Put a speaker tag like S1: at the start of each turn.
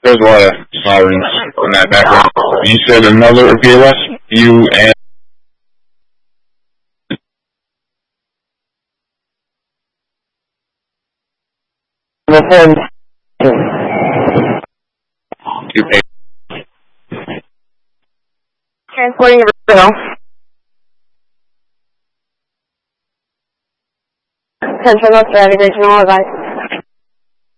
S1: There's a lot of sirens in that background. You said another POS? You and... You pay.
S2: Transporting Riverville. 10 North Strategic Regional Advice.